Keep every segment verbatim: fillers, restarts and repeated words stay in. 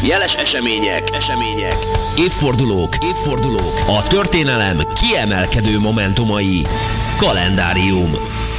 Jeles események, események, évfordulók, évfordulók, a történelem kiemelkedő momentumai. Kalendárium.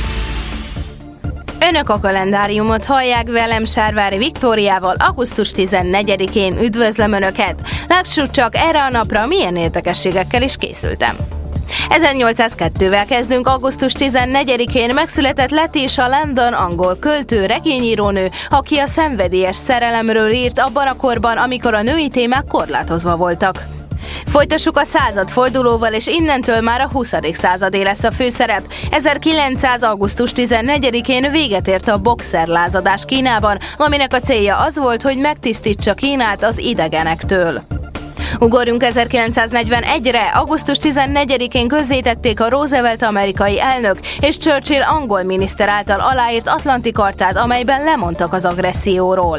Önök a kalendáriumot hallják, velem Sárvári Viktóriával. Augusztus tizennegyedikén üdvözlöm Önöket. Lássuk csak, erre a napra milyen érdekességekkel is készültem. ezernyolcszázkettővel kezdünk. Augusztus tizennegyedikén megszületett Letitia Landon, angol költő, regényírónő, aki a szenvedélyes szerelemről írt abban a korban, amikor a női témák korlátozva voltak. Folytassuk a századfordulóval, és innentől már a huszadik századé lesz a főszerep. ezerkilencszáz. augusztus tizennegyedikén véget ért a boxerlázadás Kínában, aminek a célja az volt, hogy megtisztítsa Kínát az idegenektől. Ugorjunk ezerkilencszáznegyvenegyre. augusztus tizennegyedikén közzétették a Roosevelt amerikai elnök és Churchill angol miniszter által aláírt Atlanti Chartát, amelyben lemondtak az agresszióról.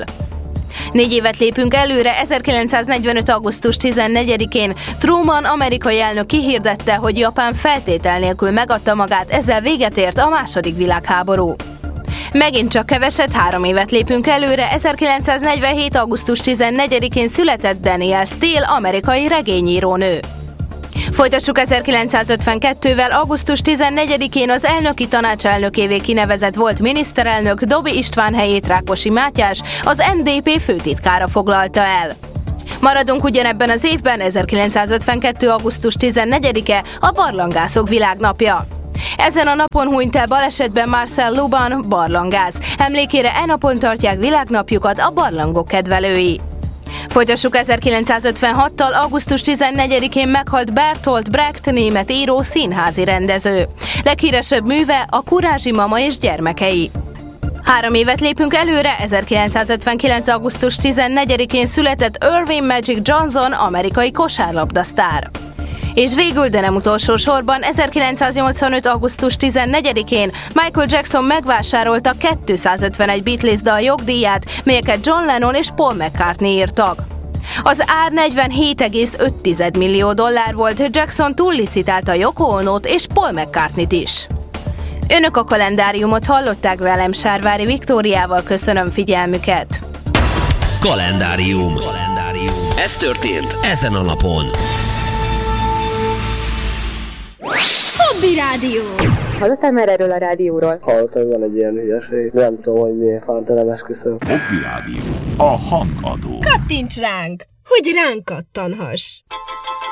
Négy évet lépünk előre. ezerkilencszáznegyvenöt. augusztus tizennegyedikén Truman amerikai elnök kihirdette, hogy Japán feltétel nélkül megadta magát, ezzel véget ért a második világháború. Megint csak keveset, három évet lépünk előre. ezerkilencszáznegyvenhét. augusztus tizennegyedikén született Danielle Steele, amerikai regényírónő. Folytassuk ezerkilencszázötvenkettővel. augusztus tizennegyedikén az elnöki tanács elnökévé kinevezett volt miniszterelnök Dobby István helyét Rákosi Mátyás, az en dé pé főtitkára foglalta el. Maradunk ugyanebben az évben. ezerkilencszázötvenkettő. augusztus tizennegyedike a barlangászok világnapja. Ezen a napon hunyt el balesetben Marcel Lubin, barlangász. Emlékére e napon tartják világnapjukat a barlangok kedvelői. Folytassuk ezerkilencszázötvenhattal. augusztus tizennegyedikén meghalt Bertolt Brecht, német író, színházi rendező. Leghíresebb műve a Kurázsi mama és gyermekei. Három évet lépünk előre. ezerkilencszázötvenkilenc. augusztus tizennegyedikén született Irving Magic Johnson, amerikai kosárlabdasztár. És végül, de nem utolsó sorban, ezerkilencszáznyolcvanöt. augusztus tizennegyedikén Michael Jackson megvásárolta kétszázötvenegy Beatles dal jogdíját, melyeket John Lennon és Paul McCartney írtak. Az ár negyvenhét egész öt millió dollár volt, Jackson túllicitálta Yoko Onót és Paul McCartneyt is. Önök a kalendáriumot hallották, velem Sárvári Viktóriával, köszönöm figyelmüket. Kalendárium. Kalendárium. Ez történt ezen a napon. Hobby Rádió. Hallottál már erről a rádióról? Hallottam, van egy ilyen hülyeség. Nem tudom, hogy milyen fánta, nem esküszöm. Hobby Rádió. A hangadó. Kattints ránk, hogy ránk kattanhass.